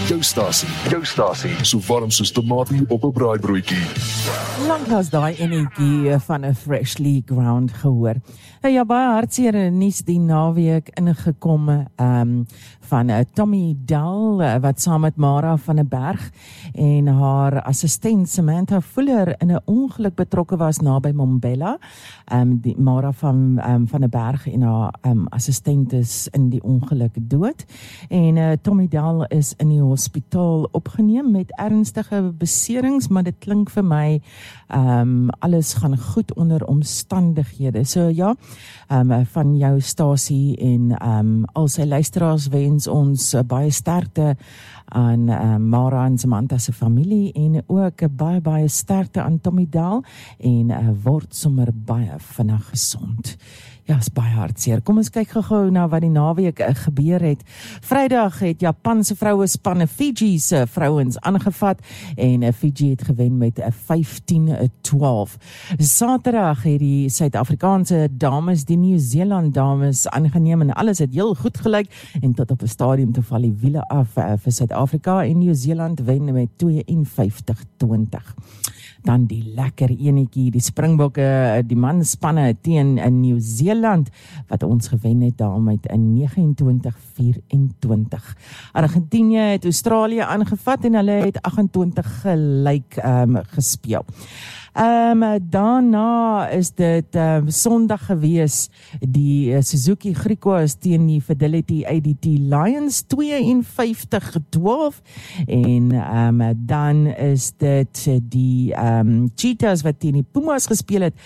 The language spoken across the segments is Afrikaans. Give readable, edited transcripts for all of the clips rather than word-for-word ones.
Jou stasie, so warm soos tamatie op 'n braaibroodjie. Lanklaas daai enetjie van 'n freshly ground gehoor. Ja, baie hartseer nuus die naweek ingekom van Tommy Dahl wat saam met Mara van der Berg en haar assistent Samantha Fuller in 'n ongeluk betrokke was naby Mbombela. Die Mara van der Berg en haar assistent is in die ongeluk dood. En Tommy Dahl is in die hospitaal opgeneem met ernstige beserings, maar dit klink vir my alles gaan goed onder omstandighede. So ja, van jou stasie en al sy luisteraars wens ons baie sterkte aan Mara en Samantha se familie en ook baie sterkte aan Tommy Dahl en word sommer baie vinnig gesond. Ja, is baie hartseer. Kom ons kyk gou na wat die naweek gebeur het. Vrydag het Japanse vroue spanne Fiji se vrouens aangevat en Fiji het gewen met 15-12. Saterdag het die Suid-Afrikaanse dames die Nieu-Seeland dames aangeneem en alles het heel goed gelyk en tot op 'n stadium te val die wiele af vir Suid-Afrika en Nieu-Seeland wen met 52-20. Dan die lekker enetjie, die Springbokke, die manspanne teen in Nieu-Seeland, wat ons gewen het daar met 29-24. Argentinië het Australië aangevat en hulle het 28 gelyk gespeel. Daarna is dit Sondag gewees, die Suzuki Griquas teen die Fidelity ADT Lions 52-12 en dan is dit die Cheetahs wat teen die Pumas gespeel het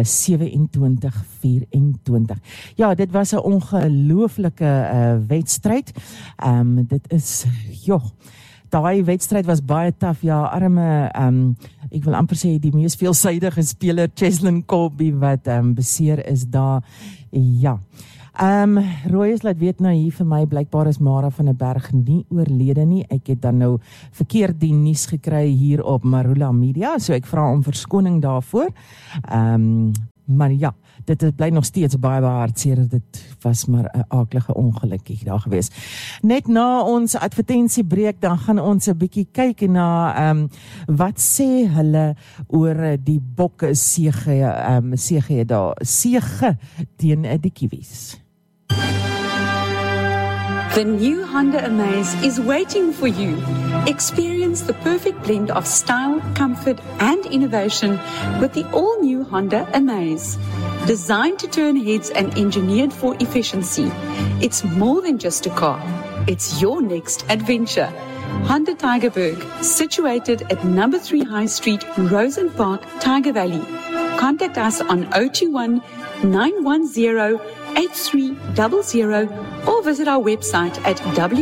27-24. Ja, dit was 'n ongelooflike wedstryd. Dit is, daai wedstryd was baie taaf, ja, arme, ek wil amper sê die mees veelsidige speler, Cheslin Kolbe, wat beseer is daar, ja. Royes laat weet nou hier vir my, blykbaar is Mara van der Berg nie oorlede nie, ek het dan nou verkeerd die nuus gekry hier op Marula Media, so ek vra om verskoning daarvoor, maar ja, dit bly nog steeds baie hartseer, dit was maar 'n aaklige ongelukkie daar gewees. Net na ons advertensiebreek, dan gaan ons 'n bietjie kyk na wat sê hulle oor die bokke sege teen die Kiwis. The new Honda Amaze is waiting for you. Experience the perfect blend of style, comfort, and innovation with the all-new Honda Amaze. Designed to turn heads and engineered for efficiency, it's more than just a car. It's your next adventure. Honda Tygerberg, situated at number 3 High Street, Rosen Park, Tiger Valley. Contact us on 021-910-8300 or visit our website at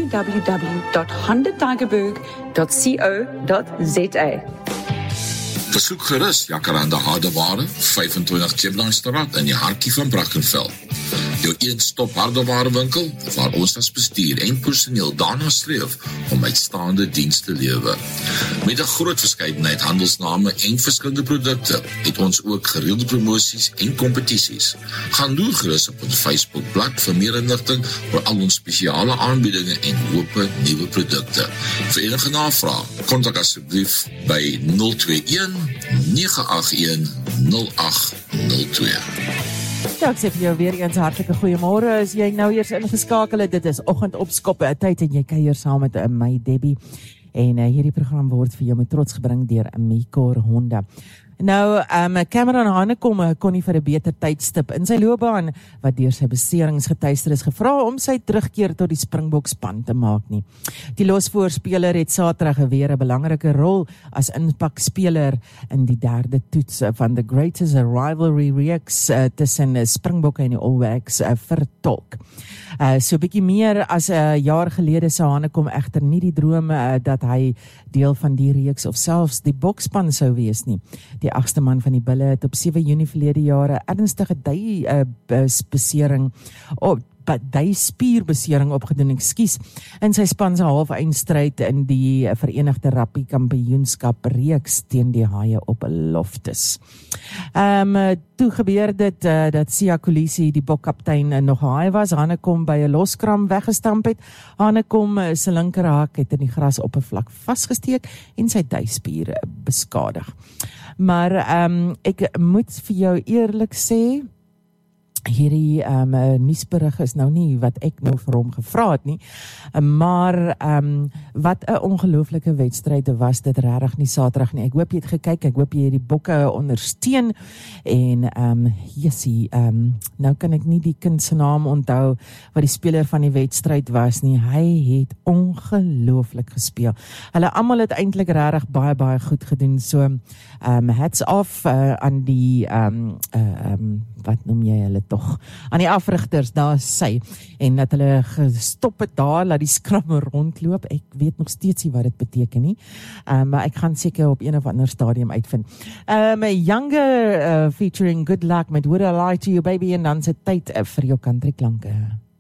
www.hondatigerberg.co.za. Besoek gerus Jacaranda Hardeware, 25 Chiplandstraat in die hartjie van Brackenfell. Jou een-stop hardewarewinkel waar ons as bestuur en personeel daarna streef om uitstaande diens te lewer. Met 'n groot verskeidenheid handelsname en verskillende produkte het ons ook gereelde promosies en kompetisies. Gaan loer gerus op ons Facebookblad vir meer inligting oor al ons spesiale aanbiedinge en hoope nuwe produkte. Vir enige navraag, kontak asseblief by 021-981-0802. Ja, ek sê vir jou weer eens hartlike goeiemôre, as jy nou eers ingeskakel het, dit is oggendopskop tyd en jy kuier saam met my Debbie, en hierdie program word vir jou met trots gebring deur Mekor Honda. Nou, Cameron Hanekom kon nie vir 'n beter tydstip in sy loopbaan, wat deur sy beserings getuister is, gevra om sy terugkeer tot die Springbokspan te maak nie. Die losvoorspeler het Saterdag weer 'n belangrike rol as inpakspeler in die derde toets van the Greatest Rivalry reeks tussen Springbokke en die All Blacks vertolk. So bietjie meer as 'n jaar gelede sou Hanekom egter nie die droom dat hy deel van die reeks of selfs die bokspan sou wees nie. Die 8ste man van die Bulle het op 7 Junie verlede jare ernstige besering duispierbesering opgedoen, in sy span se half-eindstryd in die Verenigde Rugby Kampioenskap reeks teen die Haie op Loftus. Toe gebeur dit dat Siya Kolisi, die bokkaptein, nog haai was. Hanekom by 'n loskram weggestamp het. Hanekom se linkerhak het in die grasoppervlak vasgesteek en sy duispier beskadig. Maar ek moet vir jou eerlik sê, hierdie nuusberig is nou nie wat ek nou vir hom gevra het nie, maar wat 'n ongelooflike wedstryd was dit regtig nie Saterdag nie. Ek hoop jy het gekyk, ek hoop jy het die bokke ondersteun en Jessie, nou kan ek nie die kind se naam onthou wat die speler van die wedstryd was nie. Hy het ongelooflik gespeel. Hulle almal het eintlik regtig baie goed gedoen. So hats off aan die wat noem jy hulle tog, aan die afrigters, daar is sy, en dat hulle gestop het daar, laat die skramme rondloop. Ek weet nog steeds nie wat dit beteken nie, maar ek gaan seker op een of ander stadium uitvind. Younger featuring Good Luck met Would I Lie to You Baby, en dan se tyd vir jou country klanke.